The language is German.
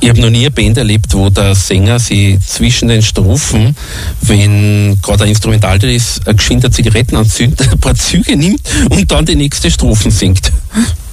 Ich habe noch nie eine Band erlebt, wo der Sänger sich zwischen den Strophen, wenn gerade ein Instrumentalteil ist, geschwind Zigaretten anzündet, ein paar Züge nimmt und dann die nächste Strophen singt.